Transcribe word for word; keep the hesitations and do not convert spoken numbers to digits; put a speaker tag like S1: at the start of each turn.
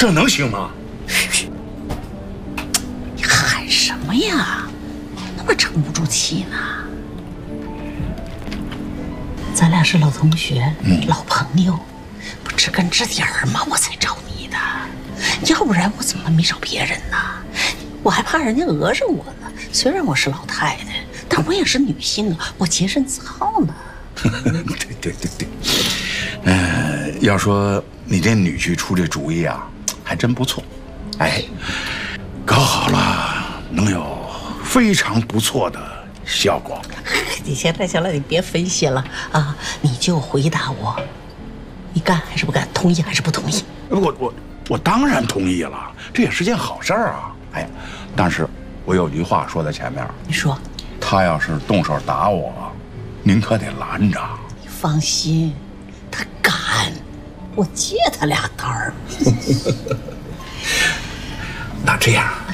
S1: 这能行吗？
S2: 你喊什么呀？那么沉不住气呢？咱俩是老同学，嗯、老朋友，不知根知底儿吗？我才找你的，要不然我怎么没找别人呢？我还怕人家讹上我呢。虽然我是老太太，但我也是女性啊，我洁身自好呢。
S1: 对对对对，呃，要说你这女婿出这主意啊，还真不错。哎，搞好了能有非常不错的效果。
S2: 你行了行了，你别分析了啊，你就回答我，你干还是不干？同意还是不同意？
S1: 我我我当然同意了，这也是件好事儿啊。哎，但是我有句话说在前面，
S2: 你说，
S1: 他要是动手打我，您可得拦着。
S2: 你放心，他敢，我借他俩单儿。
S1: 那这样，